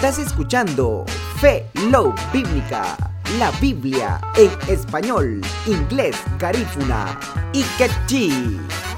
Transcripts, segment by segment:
Estás escuchando Fe Love Bíblica, la Biblia en español, inglés, garífuna y quechí.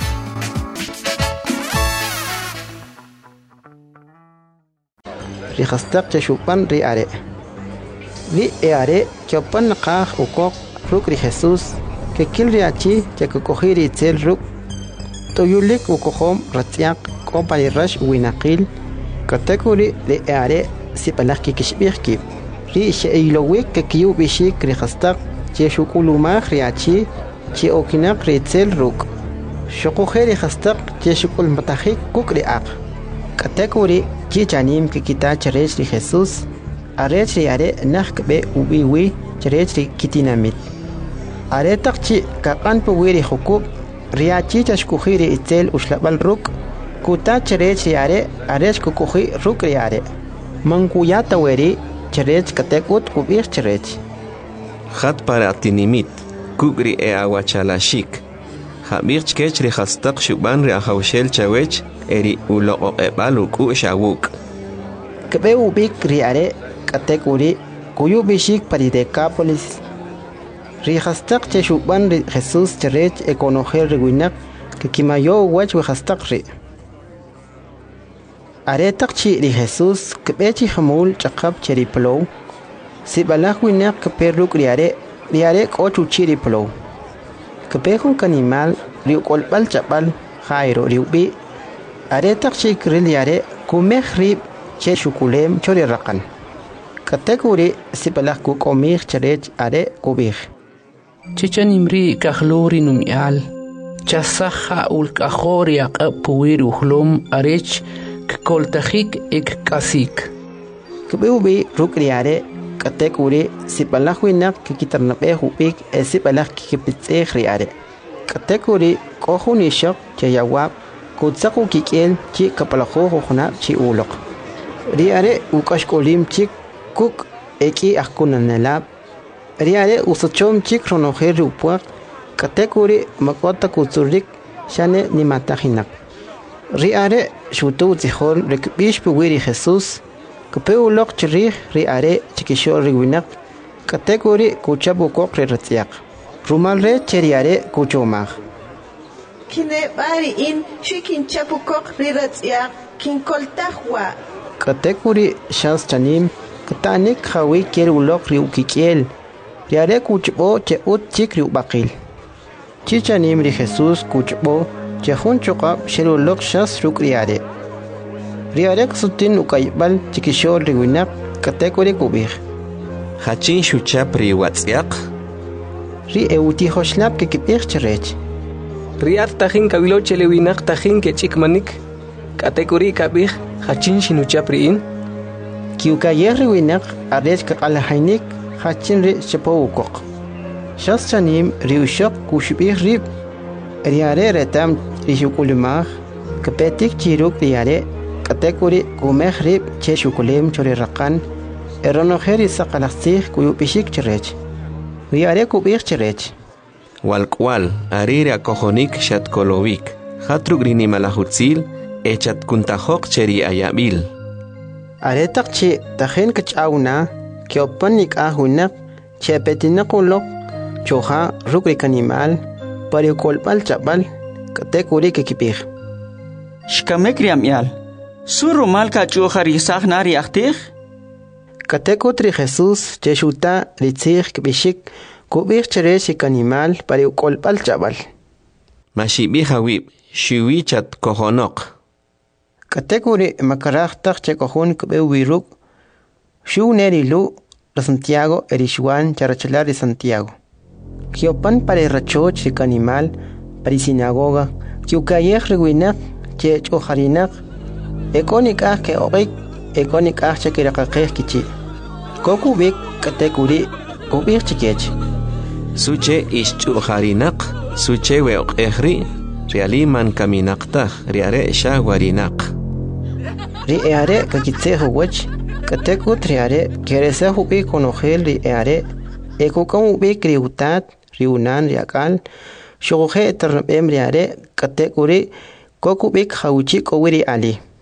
Rihastak chashupan riare. Riare chopan nakah ukok ruk ri Jesus que kil riachi chakukojir itzel ruk toyulik ukohom ratiak kompani rash winakil katekuri riare sipalaki kishbirki ri sheilowik que kiu bishik rihastak cheshukulumah riachi che okinak ritzel ruk shokojer rihastak cheshukul matahik kuk riak katekuri chichanim que kita cherech ri Jesus arech ri are nakbe ubiwi cherech ri kitinamit are takchi kakan puwiri hukub riachi chashkuhiri itzel ushlabal ruk kuta cherech ri are arech kukuhi ruk ri are mankuyata weri cherech katekut kubir cherech Hat para tinimit kugri e awachalashik Habirch kech ri hastak shuban ri ahawshel chawech eri ulo ebalu ku shawuk kbe ubik ri are katekuri kuyu bishik pari Decapolis ri hastak che shuban ri Jesus cherech ekonoher riguinak que kimayo wach we hastak ri are takchi ri Jesus kbe chi hamul chaqab cheri plow si balak winak kbe ruk ri are ko chuchiri plow kbe hun kanimal ri kolbal chabal khairo ri ubi are takchi kril are kumeh ri che shukulem chori raqan kategori sibalak ku komir cherech are kubih chichanimri kahlori numial chasaha ul kahori aqpuir uhlum arech koltajik ek kasik kbubi rukri are kategori sibalak winak kitarnabe hubik sibalak kipitse are kategori kohuni shok chayawab kutsaku kikel chi kapalaho hona chi ulok riare ukashkolim chik kuk eki akunanelab riare usochom chik ronoher upuak kategori makota kutsurik shane ni matahinak riare shutu zihol rekbish puwiri Jesus kupeulok chiri riare chikishor riwinak kategori kuchabu kokre ratiak rumalre cheriare kuchomag kine bari in shikin chapu kok riratsiak kin koltahwa kategori shans chanim katanik khawi kerulok riukikiel riare kuchbo che ut chikriu bakil chichanim ri Jesus kuchbo che hun chokap sherulok shas rukriare riare sutin ukaybal chikishol riwinak kategori kubih Hachin shuchap ri watsiak ri euti hoshlap ke kibih cherech Riat tajin kabilo chelewinak tajin ke chikmanik kategori kabih hachin shinuchapriin kiukayer riwinak arech kakalahainik hachin ri chepowukok shas chanim riushok kushbih rib riare retam rishukulumah kapetik chiruk riare kategori kumeh rib cheshukulim chori raqan eronoheri saqalaxsih kuyupishik cherech riare kubih cherech Walkwal arire akojonik shatkolovik hatrugrini malahutzil echat kuntajok cheri ayabil aretak chi tajen kachawna kiopanik ahunak chepetinakulok choha rukri kanimal parikolpal chabal kategori kikipih shkamek riamial suru malka choha risah nari ahtih kategori Jesus cheshuta ritzih kibishik kubih cherech kanimal parikolpal chabal Mashibi hawib shiwi chat kohonok kategori makaraj tak chekojun kbe wiruk shu nerilu de Santiago erishwan charachelar de Santiago kiopan pare rachoch de animal pari sinagoga kiukayeh rewinak che chojarinak ekonik ke obik ekonik che kirakakeh kichi kokubik kategori kubik chikech Suche ishchujarinak suche weok ehri Rialiman kaminaqta riare shawarinak riare kakitseho wach katekut riare keresehu bi konogel riare ekokamu bi kriutat riunan riakal shoge ternabem riare katekuri kokubik hauchi kowiri ali